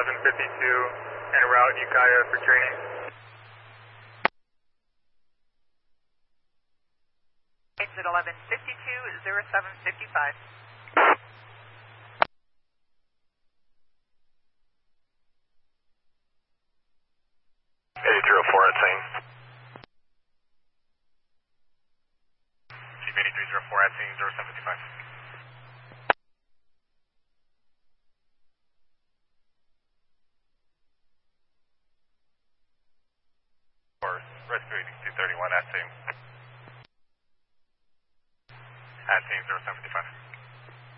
en route Ukiah for training. Exit 1152, 0755. 8304 at scene. Chief 8304 at scene, 0755. Rescue 231 at scene. At scene 0755.